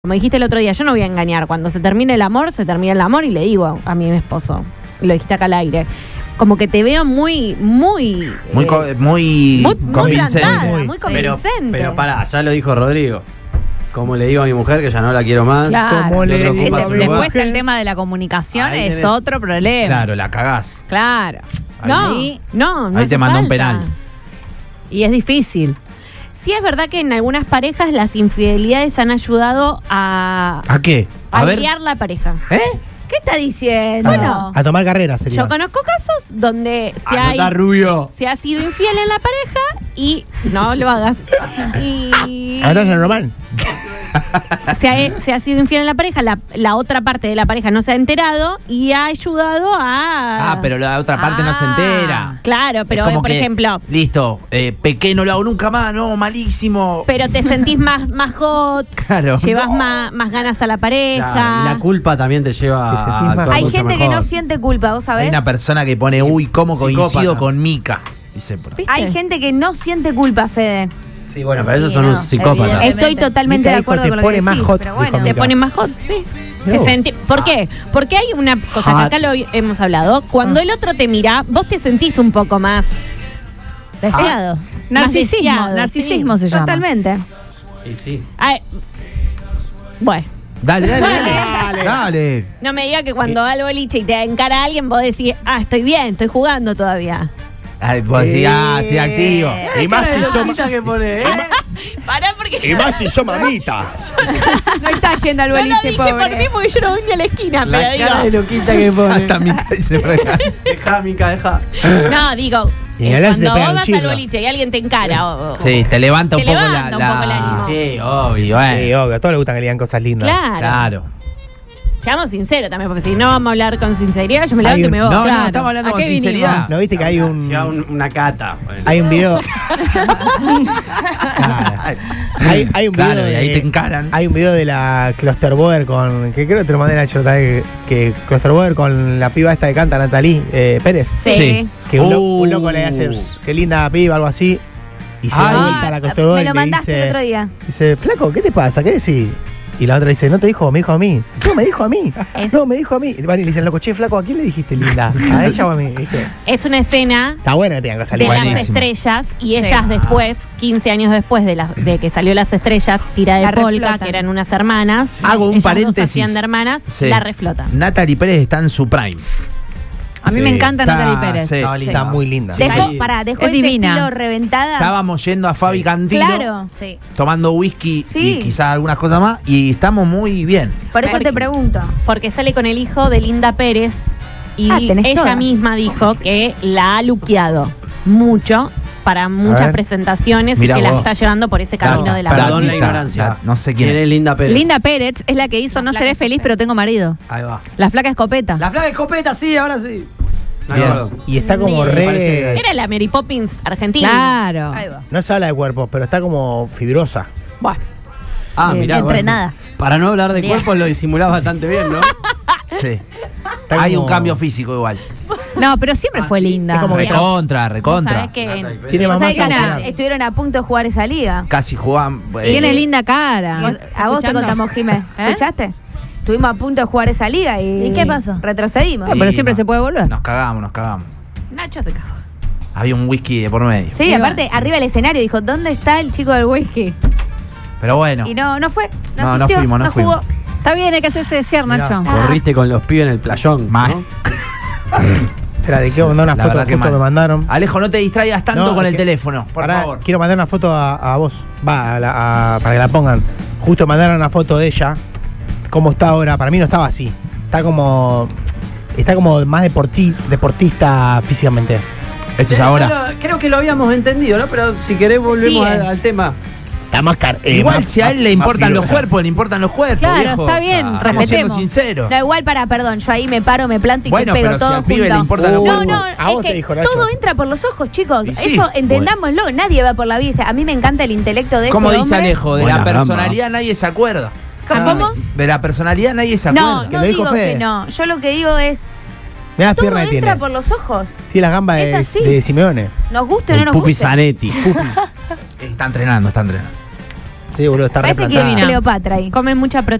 Como dijiste el otro día, yo no voy a engañar. Cuando se termine el amor, se termina el amor y le digo a mi esposo. Lo dijiste acá al aire. Como que te veo muy convincente. plantada, muy convincente. Pero pará, ya lo dijo Rodrigo. Como le digo a mi mujer que ya no la quiero más. Claro. Después mujer. El tema de la comunicación Ahí es tenés. otro problema. Claro, la cagás. Claro. No, Ahí- no Ahí te hace manda un falta. penal. Y es difícil. Sí es verdad que en algunas parejas las infidelidades han ayudado a ¿A qué? A ver. aliar la pareja. ¿Eh? ¿Qué está diciendo? Bueno. A tomar carrera sería. Yo conozco casos donde Anotá, Rubio. se ha sido infiel en la pareja y no lo hagas. Y ¿Ahora es el román? se ha sido infiel en la pareja, la otra parte de la pareja no se ha enterado y ha ayudado a... Ah, pero la otra parte no se entera. Claro, pero Es como por que, ejemplo... Listo, pequé, no lo hago nunca más, no, malísimo. Pero te sentís más hot, Claro. llevas No. más ganas a la pareja. Claro, y la culpa también te lleva Te sentís a más- actuar Hay mucho gente que mejor. no siente culpa, ¿vos Hay sabés? una persona que pone, uy, ¿cómo coincido Psicópatas. con Mica? Dice, por ahí. ¿Viste? Hay gente que no siente culpa, Fede. Sí, bueno, pero esos Sí, son no, unos psicópatas. evidentemente. Estoy totalmente Mica de dijo, acuerdo te con lo que pone más decís, hot, pero dijo bueno. Te Mica. ponen más hot, sí. Mirá vos. ¿Por qué? Porque hay una cosa que acá lo hemos hablado. Cuando el otro te mira, vos te sentís un poco más... Deseado. Más Narcisismo. deseado, Narcisismo se llama. Totalmente. Y sí. Ay, bueno, Dale, dale. no me diga que cuando va al boliche y te encara a alguien, vos decís, estoy bien, estoy jugando todavía. Ay, vos decís, estoy activo. Y más si sos que pone, ¿eh? Pará porque y más si sos mamita. No está yendo al no lo boliche, dije por pobre. mí porque yo no venía a la esquina, La pero cara de digo... loquita que pone. Hasta Mica dice por acá. Deja, Mica, deja. No, digo, Y en realidad se te cuando pega vos un vas al chirro. boliche y alguien te encara o... Sí, te levanta Te un poco levanta un poco el ánimo. Sí, obvio. Y bueno, Sí, obvio, a todos les gustan que le digan cosas lindas. Claro. Seamos sinceros también, porque si no vamos a hablar con sinceridad, yo me levanto Hay y un- me voy. No, Claro. no, estamos hablando ¿A con qué vinimos? sinceridad. ¿No viste que hay Hacía un una cata. Bueno. hay un video? Claro. Hay un video Claro, y ahí de, te encaran. hay un video de la Klosterboer con que creo que te lo mandé Nacho también, que Klosterboer con la piba esta que canta Natalie Pérez. Sí. Que un loco le hace qué linda piba, algo así. Y se da vuelta a la Klosterboer Me y lo le mandaste el otro día. dice, flaco, ¿qué te pasa? ¿Qué decís? Y la otra dice, no te dijo, me dijo a mí. No, me dijo a mí. No, me dijo a mí. Y van y le dicen, loco, che, flaco, ¿a quién le dijiste linda? ¿A ella o a mí? ¿Viste? Es una escena Está buena que tengan cosas de lindas. las Buenísimo. estrellas y ellas después, 15 años después de que salió Las Estrellas, Tira de La Polka, reflotan. que eran unas hermanas. Hago un ellas paréntesis. Dos hacían de hermanas, Sí. la reflotan. Natalie Pérez está en su prime. A mí Sí, me encanta está- Natalie Pérez. sí. Está muy linda. Dejó, Sí. dejó Es ese divina. estilo reventada. Estábamos yendo a Fabi Cantilo, Claro. Sí. tomando whisky Sí. y quizás algunas cosas más, y estamos muy bien. Por eso te pregunto. Porque sale con el hijo de Linda Pérez y Tenés ella todas. misma dijo que la ha luqueado mucho para muchas ver. presentaciones Mirá y que la vos. está llevando por ese camino Claro, de la Perdón la Datita, ignorancia. no sé quién es. es Linda Pérez. Linda Pérez es la que hizo No seré feliz, pero tengo marido. Ahí va. La flaca escopeta. La flaca escopeta, sí, ahora sí. Me Bien. acuerdo. Y está como Me re. Era la Mary Poppins argentina. Claro. Ahí va. No se habla de cuerpos, pero está como fibrosa. Bueno, Ah, mirá. Entrenada. Bueno. Para no hablar de cuerpos lo disimulás bastante bien, ¿no? Sí. Está Hay como- un cambio físico igual. No, pero siempre fue linda. Es como que Recontra, vos recontra. sabés que Tiene más ¿Sabés masa que muscular. estuvieron a punto de jugar esa liga? Casi jugaban. Tiene linda cara. A vos te ¿Escuchando? contamos, Jimé. ¿Eh? ¿Escuchaste? Estuvimos a punto de jugar esa liga y... ¿Y qué pasó? Retrocedimos. Ah, pero siempre se puede volver. Nos cagamos. Nacho se cagó. Había un whisky de por medio. Sí, aparte, arriba del escenario dijo, ¿dónde está el chico del whisky? Pero bueno. Y no fue. No, asistió, fuimos, no jugó. fuimos. Está bien, hay que hacerse desear, Mirá. Nacho. Corriste con los pibes en el playón. Mal. ¿no? Espera, te quiero mandar una La foto verdad que justo mal. me mandaron. Alejo, no te distraigas tanto No, con es el que- teléfono, por Pará, favor. quiero mandar una foto a vos. Va, para que la pongan. Justo mandaron una foto de ella. ¿Cómo está ahora? Para mí no estaba así. Está como más deportista físicamente. Esto es Ya ahora. creo que lo habíamos entendido, ¿no? Pero si querés volvemos Sigue. al tema. Está más Igual si a él le importan los fibrosa. cuerpos, le importan los cuerpos, Claro, viejo. está bien, Estamos siendo respetemos. sinceros. No, igual perdón, yo ahí me paro, me planto y Bueno, te pego pero si todo al pibe junto. le importan los No, cuerpos. no, A vos es te que dijo, Nacho. todo entra por los ojos, chicos. Y sí, Eso entendámoslo, nadie va por la vida. A mí me encanta el intelecto de ¿Cómo este dice hombre. Alejo? De Buena la gamba. personalidad nadie se acuerda. ¿Cómo? De la personalidad nadie se acuerda. No, Que no lo dijo digo Fede. que no. Yo lo que digo es, Mirá las todo piernas que entra tiene. por los ojos. Tiene las gambas Es así. de Simeone. Nos guste o no El nos Pupi guste. Zanetti. Está entrenando. Sí, boludo, está Parece que replantada. Cleopatra ahí. Comen mucha proteína.